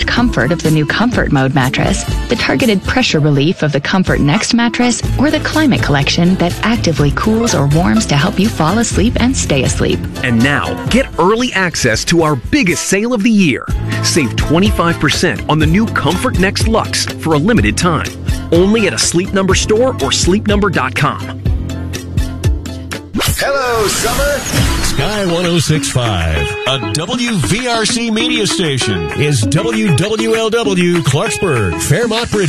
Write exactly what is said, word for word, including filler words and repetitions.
comfort of the new Comfort Mode mattress, the targeted pressure relief of the Comfort Next mattress, or the Climate Collection that actively cools or warms to help you fall asleep and stay asleep. And now, get early access to our biggest sale of the year. Save twenty-five percent on the new Comfort Next Luxe for a limited time. Only at a Sleep Number store or sleep number dot com. Hello, summer. Sky one oh six point five, a W V R C media station, is W W L W Clarksburg, Fairmont, Virginia.